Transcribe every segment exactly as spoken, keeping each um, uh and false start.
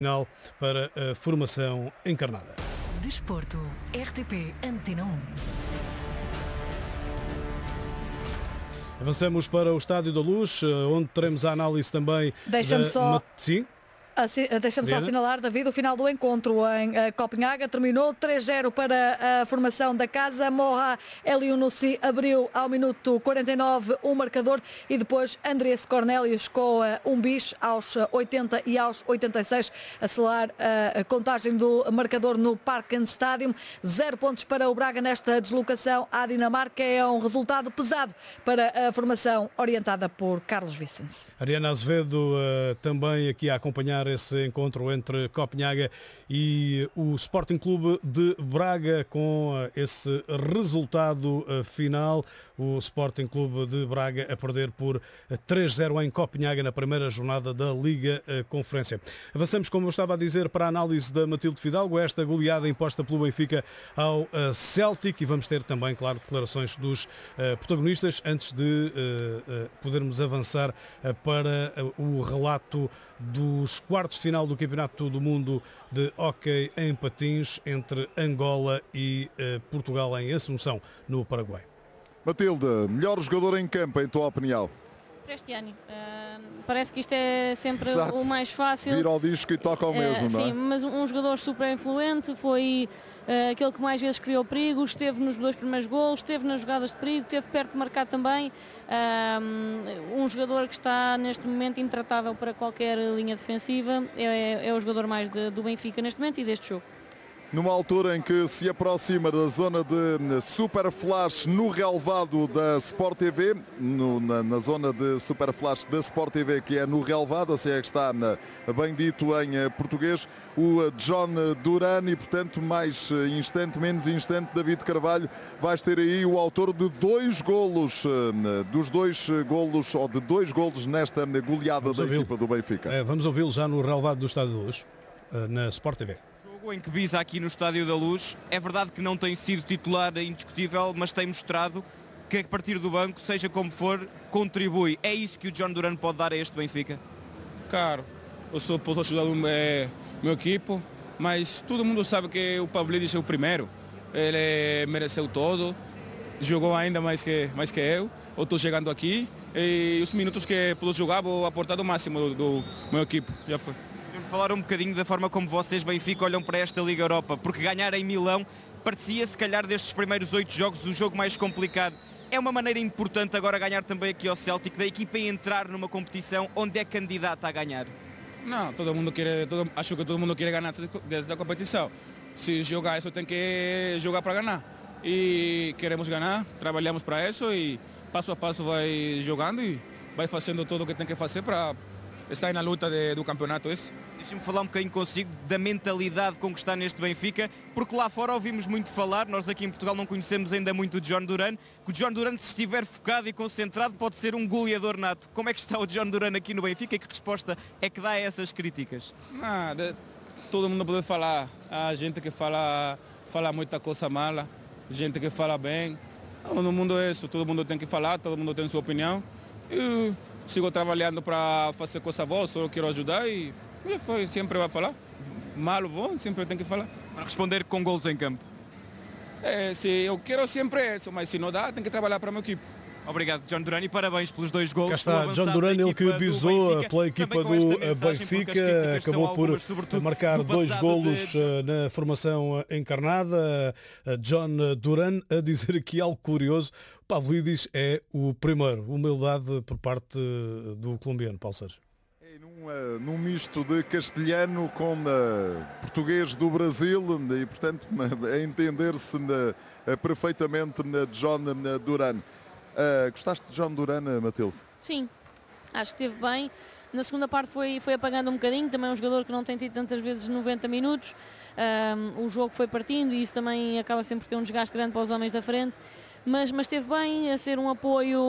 final para a formação encarnada. Desporto, R T P Antena um. Avançamos para o Estádio da Luz, onde teremos a análise também. Deixa-me da... só... Sim? Assim, deixa-me só assinalar, David, o final do encontro em uh, Copenhaga terminou três a zero para a formação da casa. Moha Elyounoussi abriu ao minuto quarenta e nove o marcador e depois Andrés Cornelius com uh, um bis aos oitenta e aos oitenta e seis a selar uh, a contagem do marcador no Parken Stadium. Zero pontos para o Braga nesta deslocação à Dinamarca. É um resultado pesado para a formação orientada por Carlos Vicens. Ariana Azevedo uh, também aqui a acompanhar esse encontro entre Copenhaga e o Sporting Clube de Braga com esse resultado final. O Sporting Clube de Braga a perder por três a zero em Copenhaga na primeira jornada da Liga Conferência. Avançamos, como eu estava a dizer, para a análise da Matilde Fidalgo, esta goleada imposta pelo Benfica ao Celtic, e vamos ter também, claro, declarações dos protagonistas antes de podermos avançar para o relato dos quartos de final do Campeonato do Mundo de Hóquei em Patins entre Angola e eh, Portugal em Assunção, no Paraguai. Matilde, melhor jogador em campo, em tua opinião? Cristiano. Uh, parece que isto é sempre Exato. O mais fácil. Vira ao disco e toca ao mesmo, uh, não é? Sim, mas um jogador super influente, foi uh, aquele que mais vezes criou perigo, esteve nos dois primeiros golos, esteve nas jogadas de perigo, esteve perto de marcar também. Uh, um jogador que está neste momento intratável para qualquer linha defensiva, é, é o jogador mais de, do Benfica neste momento e deste jogo. Numa altura em que se aproxima da zona de Super Flash no relevado da Sport T V, no, na, na zona de Super Flash da Sport T V, que é no relevado, assim é que está na, bem dito em português, o John Duran, e portanto mais instante, menos instante, David Carvalho, vais ter aí o autor de dois golos, dos dois golos, ou de dois golos nesta goleada vamos da ouvi-lo. Equipa do Benfica. É, vamos ouvi-lo já no relevado do Estádio da Luz, na Sport T V. Em que visa aqui no Estádio da Luz, é verdade que não tem sido titular indiscutível, mas tem mostrado que a partir do banco, seja como for, contribui. É isso que o John Duran pode dar a este Benfica? Claro, eu sou posso ajudar o meu, meu equipo, mas todo mundo sabe que o Pavlidis é o primeiro. Ele mereceu todo, jogou ainda mais que, mais que eu. Eu estou chegando aqui e os minutos que pude jogar vou aportar o máximo do, do meu equipo. Já foi. Falar um bocadinho da forma como vocês, Benfica, olham para esta Liga Europa, porque ganhar em Milão parecia, se calhar, destes primeiros oito jogos, o jogo mais complicado. É uma maneira importante agora ganhar também aqui ao Celtic, da equipa entrar numa competição onde é candidata a ganhar. Não, todo mundo quer, todo, acho que todo mundo quer ganhar da competição. Se jogar isso, tem que jogar para ganhar. E queremos ganhar, trabalhamos para isso e passo a passo vai jogando e vai fazendo tudo o que tem que fazer para estar aí na luta de, do campeonato esse. Deixa-me falar um bocadinho consigo da mentalidade com que está neste Benfica, porque lá fora ouvimos muito falar, nós aqui em Portugal não conhecemos ainda muito o John Duran, que o John Duran, se estiver focado e concentrado, pode ser um goleador nato. Como é que está o John Duran aqui no Benfica e que resposta é que dá a essas críticas? Nada, todo mundo pode falar, há gente que fala, fala muita coisa mala, gente que fala bem. No mundo é isso, todo mundo tem que falar, todo mundo tem sua opinião. Eu sigo trabalhando para fazer coisa boa, só quero ajudar e foi, sempre vai falar. Mal ou bom, sempre tem que falar. Para responder com gols em campo. É, se eu quero sempre isso, mas se não dá, tem que trabalhar para a minha equipe. Obrigado, John Duran, e parabéns pelos dois gols. Cá está John Duran, ele que bisou pela equipa do Benfica, acabou por marcar dois golos de... na formação encarnada. John Duran a dizer aqui algo curioso. O Pavlidis é o primeiro. Humildade por parte do colombiano, Paulo Sérgio. É num, uh, num misto de castelhano com uh, português do Brasil e, portanto, a entender-se uh, perfeitamente uh, John uh, Duran. Uh, gostaste de John Duran, Matilde? Sim, acho que esteve bem. Na segunda parte foi, foi apagando um bocadinho, também é um jogador que não tem tido tantas vezes noventa minutos. Um, o jogo foi partindo e isso também acaba sempre por ter um desgaste grande para os homens da frente. Mas, mas esteve bem a ser um apoio,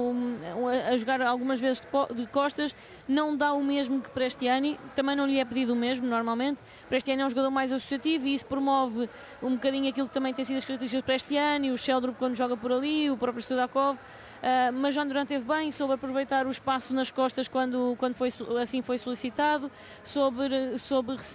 a, a jogar algumas vezes de, de costas, não dá o mesmo que Prestiani, também não lhe é pedido o mesmo normalmente. Prestiani é um jogador mais associativo e isso promove um bocadinho aquilo que também tem sido as características de Prestiani, o Sheldrup quando joga por ali, o próprio Sudakov. uh, mas João Durante teve bem, soube aproveitar o espaço nas costas quando, quando foi, assim foi solicitado, soube, soube